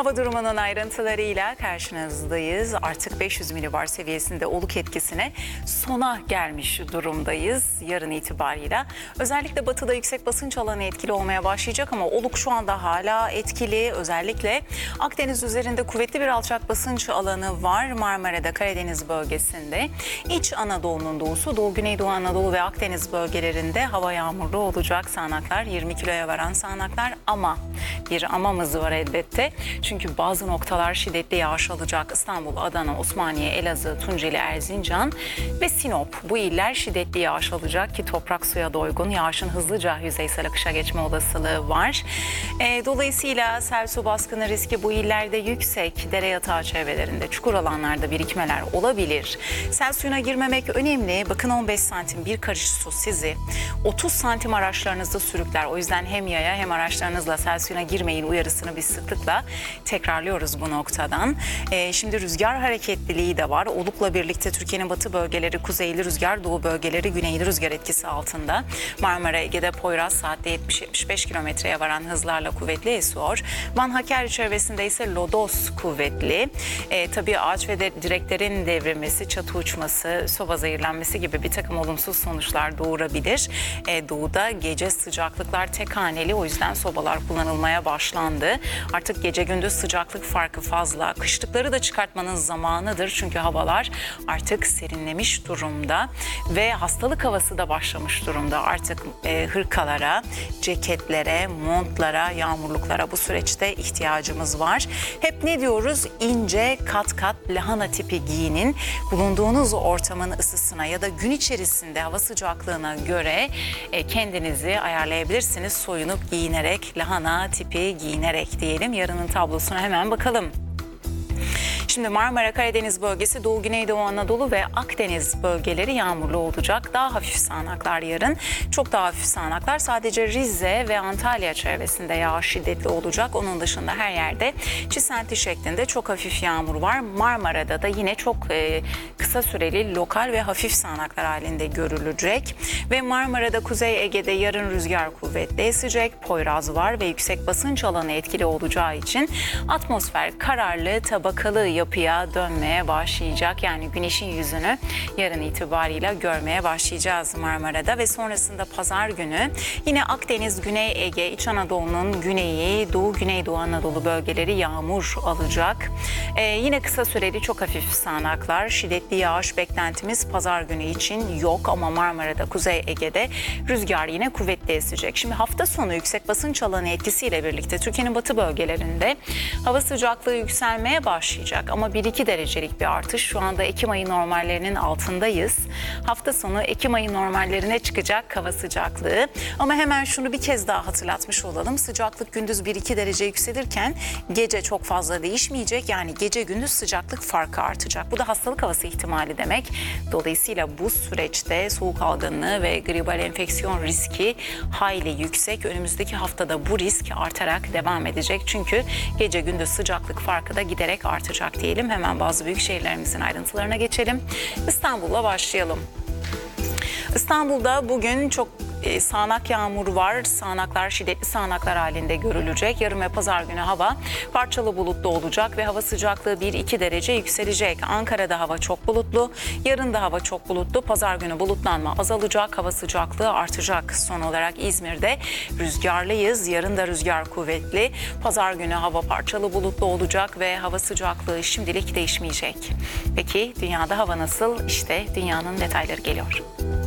Hava durumunun ayrıntılarıyla karşınızdayız. Artık 500 milibar seviyesinde oluk etkisine sona gelmiş durumdayız yarın itibarıyla. Özellikle batıda yüksek basınç alanı etkili olmaya başlayacak ama oluk şu anda hala etkili. Özellikle Akdeniz üzerinde kuvvetli bir alçak basınç alanı var. Marmara'da, Karadeniz bölgesinde. İç Anadolu'nun doğusu, Doğu Güneydoğu Anadolu ve Akdeniz bölgelerinde hava yağmurlu olacak. Sağanaklar 20 kiloya varan sağanaklar ama bir amamız var elbette. Çünkü bazı noktalar şiddetli yağış alacak. İstanbul, Adana, Osmaniye, Elazığ, Tunceli, Erzincan ve Sinop. Bu iller şiddetli yağış alacak ki toprak suya doygun. Yağışın hızlıca yüzeysel akışa geçme olasılığı var. Dolayısıyla sel su baskını riski bu illerde yüksek. Dere yatağı çevrelerinde, çukur alanlarda birikmeler olabilir. Sel suyuna girmemek önemli. Bakın 15 santim bir karış su sizi 30 santim araçlarınızda sürükler. O yüzden hem yaya hem araçlarınızla sel suyuna girmeyin uyarısını biz sıklıkla tekrarlıyoruz bu noktadan. Şimdi rüzgar hareketliliği de var. Olukla birlikte Türkiye'nin batı bölgeleri kuzeyli rüzgar, doğu bölgeleri güneyli rüzgar etkisi altında. Marmara, Ege'de Poyraz saatte 70-75 kilometreye varan hızlarla kuvvetli esiyor. Van Hakkari çevresinde ise lodos kuvvetli. Tabii ağaç ve direklerin devrilmesi, çatı uçması, soba zehirlenmesi gibi bir takım olumsuz sonuçlar doğurabilir. Doğuda gece sıcaklıklar tek haneli, o yüzden sobalar kullanılmaya başlandı. Artık gece gündüz sıcaklık farkı fazla. Kışlıkları da çıkartmanın zamanıdır çünkü havalar artık serinlemiş durumda ve hastalık havası da başlamış durumda. Artık hırkalara, ceketlere, montlara, yağmurluklara bu süreçte ihtiyacımız var. Hep ne diyoruz? İnce kat kat lahana tipi giyinin. Bulunduğunuz ortamın ısısına ya da gün içerisinde hava sıcaklığına göre kendinizi ayarlayabilirsiniz. Soyunup giyinerek, lahana tipi giyinerek diyelim. Yarının tablosuna hemen bakalım. Şimdi Marmara, Karadeniz bölgesi, Doğu Güneydoğu Anadolu ve Akdeniz bölgeleri yağmurlu olacak. Daha hafif sağanaklar yarın. Çok daha hafif sağanaklar sadece Rize ve Antalya çevresinde yağış şiddetli olacak. Onun dışında her yerde çisenti şeklinde çok hafif yağmur var. Marmara'da da yine çok kısa süreli lokal ve hafif sağanaklar halinde görülecek. Ve Marmara'da, Kuzey Ege'de yarın rüzgar kuvvetli esecek. Poyraz var ve yüksek basınç alanı etkili olacağı için atmosfer kararlı, tabakalı yapıya dönmeye başlayacak. Yani güneşin yüzünü yarın itibariyle görmeye başlayacağız Marmara'da ve sonrasında pazar günü yine Akdeniz, Güney Ege, İç Anadolu'nun güneyi, Doğu Güneydoğu Anadolu bölgeleri yağmur alacak. Yine kısa süreli çok hafif sağanaklar, şiddetli yağış beklentimiz pazar günü için yok ama Marmara'da, Kuzey Ege'de rüzgar yine kuvvetli esecek. Şimdi hafta sonu yüksek basınç alanı etkisiyle birlikte Türkiye'nin batı bölgelerinde hava sıcaklığı yükselmeye başlayacak. Ama 1-2 derecelik bir artış. Şu anda Ekim ayı normallerinin altındayız. Hafta sonu Ekim ayı normallerine çıkacak hava sıcaklığı. Ama hemen şunu bir kez daha hatırlatmış olalım. Sıcaklık gündüz 1-2 derece yükselirken gece çok fazla değişmeyecek. Yani gece gündüz sıcaklık farkı artacak. Bu da hastalık havası ihtimali demek. Dolayısıyla bu süreçte soğuk algınlığı ve gribal enfeksiyon riski hayli yüksek. Önümüzdeki haftada bu risk artarak devam edecek. Çünkü gece gündüz sıcaklık farkı da giderek artacak diyelim. Hemen bazı büyük şehirlerimizin ayrıntılarına geçelim. İstanbul'la başlayalım. İstanbul'da bugün çok sağanak yağmur var. Sağanaklar şiddetli sağanaklar halinde görülecek. Yarın ve pazar günü hava parçalı bulutlu olacak ve hava sıcaklığı 1-2 derece yükselecek. Ankara'da hava çok bulutlu. Yarın da hava çok bulutlu. Pazar günü bulutlanma azalacak. Hava sıcaklığı artacak. Son olarak İzmir'de rüzgarlıyız. Yarın da rüzgar kuvvetli. Pazar günü hava parçalı bulutlu olacak ve hava sıcaklığı şimdilik değişmeyecek. Peki dünyada hava nasıl? İşte dünyanın detayları geliyor.